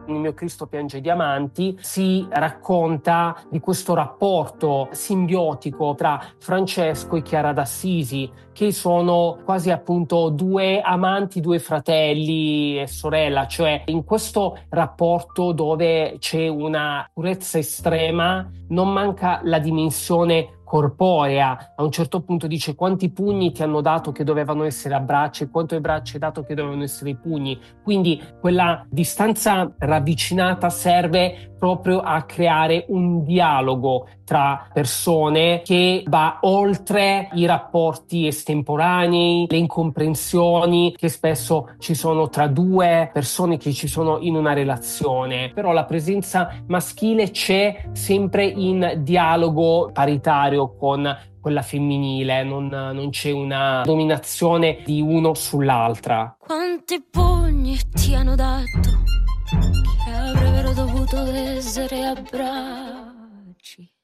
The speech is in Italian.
Il mio Cristo piange i diamanti, si racconta di questo rapporto simbiotico tra Francesco e Chiara d'Assisi, che sono quasi appunto due amanti, due fratelli e sorella, cioè in questo rapporto dove c'è una purezza estrema non manca la dimensione corporea. A un certo punto dice: quanti pugni ti hanno dato che dovevano essere a braccia e quanto ai braccia hai dato che dovevano essere i pugni. Quindi quella distanza ravvicinata serve proprio a creare un dialogo tra persone che va oltre i rapporti estemporanei, le incomprensioni che spesso ci sono tra due persone che ci sono in una relazione. Però la presenza maschile c'è sempre in dialogo paritario con quella femminile, non c'è una dominazione di uno sull'altra. Quanti pugni ti hanno dato che avrebbero dovuto essere abbracci?